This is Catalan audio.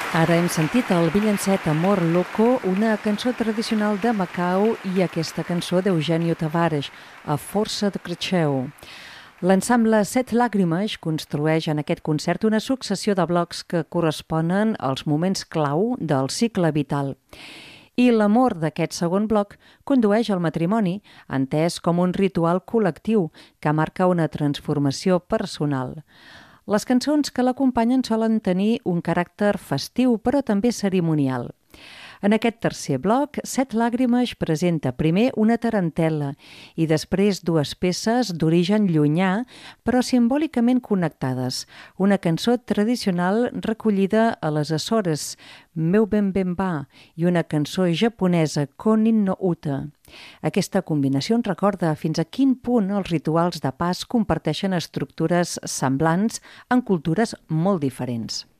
Ara hem sentit el villancet Amor Loco, una cançó tradicional de Macau, i aquesta cançó d'Eugenio Tavares, A força de creixeu. L'ensemble Set Làgrimes construeix en aquest concert una successió de blocs que corresponen als moments clau del cicle vital. I l'amor d'aquest segon bloc condueix al matrimoni, entès com un ritual col·lectiu que marca una transformació personal. Les cançons que l'acompanyen solen tenir un caràcter festiu, però també cerimonial. En aquest tercer bloc, Set Làgrimes presenta primer una tarantel·la i després dues peces d'origen llunyà, però simbòlicament connectades. Una cançó tradicional recollida a les Açores, Meu Ben Ben Ba, i una cançó japonesa, Konin no Uta. Aquesta combinació ens recorda fins a quin punt els rituals de pas comparteixen estructures semblants en cultures molt diferents.